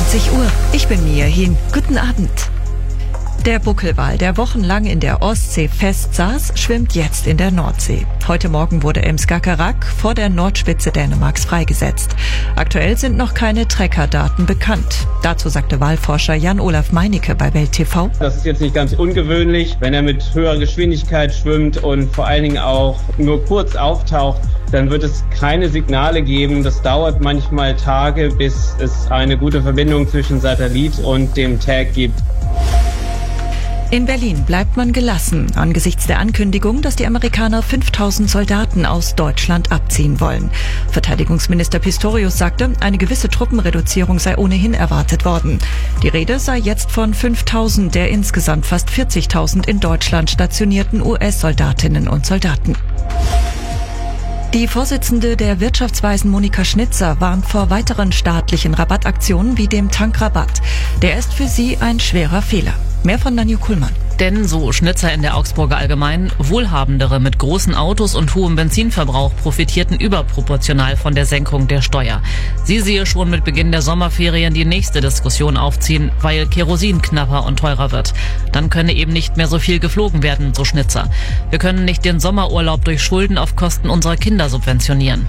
20 Uhr. Ich bin Mia Hin. Guten Abend. Der Buckelwal, der wochenlang in der Ostsee festsaß, schwimmt jetzt in der Nordsee. Heute Morgen wurde er im Skagerrak vor der Nordspitze Dänemarks freigesetzt. Aktuell sind noch keine Treckerdaten bekannt. Dazu sagte Walforscher Jan-Olaf Meinecke bei Welt TV. Das ist jetzt nicht ganz ungewöhnlich, wenn er mit höherer Geschwindigkeit schwimmt und vor allen Dingen auch nur kurz auftaucht, dann wird es keine Signale geben. Das dauert manchmal Tage, bis es eine gute Verbindung zwischen Satellit und dem Tag gibt. In Berlin bleibt man gelassen angesichts der Ankündigung, dass die Amerikaner 5000 Soldaten aus Deutschland abziehen wollen. Verteidigungsminister Pistorius sagte, eine gewisse Truppenreduzierung sei ohnehin erwartet worden. Die Rede sei jetzt von 5000 der insgesamt fast 40.000 in Deutschland stationierten US-Soldatinnen und Soldaten. Die Vorsitzende der Wirtschaftsweisen Monika Schnitzer warnt vor weiteren staatlichen Rabattaktionen wie dem Tankrabatt. Der ist für sie ein schwerer Fehler. Mehr von Nanju Kuhlmann. Denn, so Schnitzer in der Augsburger Allgemeinen, Wohlhabendere mit großen Autos und hohem Benzinverbrauch profitierten überproportional von der Senkung der Steuer. Sie sehe schon mit Beginn der Sommerferien die nächste Diskussion aufziehen, weil Kerosin knapper und teurer wird. Dann könne eben nicht mehr so viel geflogen werden, so Schnitzer. Wir können nicht den Sommerurlaub durch Schulden auf Kosten unserer Kinder subventionieren.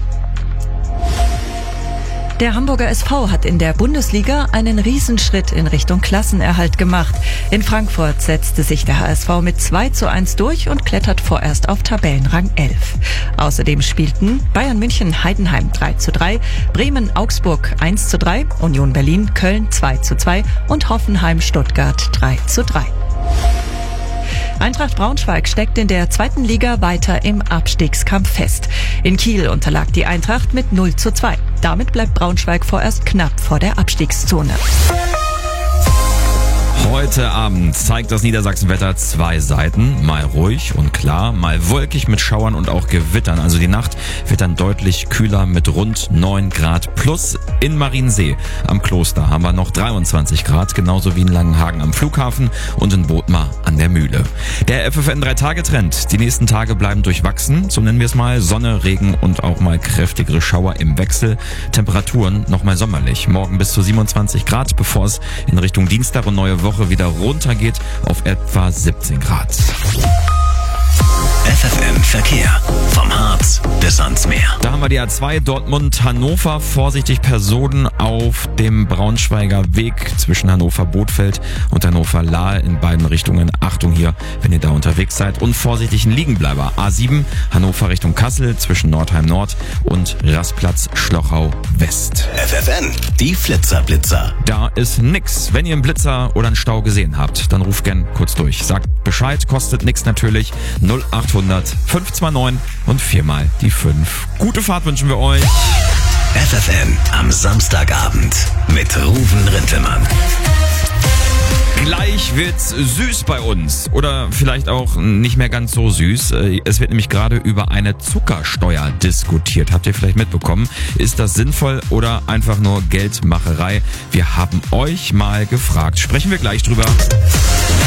Der Hamburger SV hat in der Bundesliga einen Riesenschritt in Richtung Klassenerhalt gemacht. In Frankfurt setzte sich der HSV mit 2:1 durch und klettert vorerst auf Tabellenrang 11. Außerdem spielten Bayern München Heidenheim 3:3, Bremen Augsburg 1:3, Union Berlin Köln 2:2 und Hoffenheim Stuttgart 3:3. Eintracht Braunschweig steckt in der zweiten Liga weiter im Abstiegskampf fest. In Kiel unterlag die Eintracht mit 0:2. Damit bleibt Braunschweig vorerst knapp vor der Abstiegszone. Heute Abend zeigt das Niedersachsenwetter zwei Seiten. Mal ruhig und klar, mal wolkig mit Schauern und auch Gewittern. Also die Nacht wird dann deutlich kühler mit rund 9 Grad plus. In Mariensee am Kloster haben wir noch 23 Grad, genauso wie in Langenhagen am Flughafen und in Bothmar an der Mühle. Der FFN 3-Tage-Trend. Die nächsten Tage bleiben durchwachsen, so nennen wir es mal. Sonne, Regen und auch mal kräftigere Schauer im Wechsel. Temperaturen nochmal sommerlich. Morgen bis zu 27 Grad, bevor es in Richtung Dienstag und neue Woche wieder runtergeht auf etwa 17 Grad. FFN Verkehr. Vom Harz bis ans Meer. Da haben wir die A2 Dortmund-Hannover. Vorsichtig Personen auf dem Braunschweiger Weg zwischen Hannover-Bothfeld und Hannover-Lahe in beiden Richtungen. Achtung hier, wenn ihr da unterwegs seid. Und vorsichtig ein Liegenbleiber. A7 Hannover Richtung Kassel zwischen Nordheim Nord und Rastplatz Schlochau West. FFN, die Flitzer-Blitzer. Da ist nix. Wenn ihr einen Blitzer oder einen Stau gesehen habt, dann ruft gern kurz durch. Sagt Bescheid, kostet nix natürlich. 0800 529 und 4 mal die 5. Gute Fahrt wünschen wir euch. FFN am Samstagabend mit Ruven Rintelmann. Gleich wird's süß bei uns. Oder vielleicht auch nicht mehr ganz so süß. Es wird nämlich gerade über eine Zuckersteuer diskutiert. Habt ihr vielleicht mitbekommen? Ist das sinnvoll oder einfach nur Geldmacherei? Wir haben euch mal gefragt. Sprechen wir gleich drüber.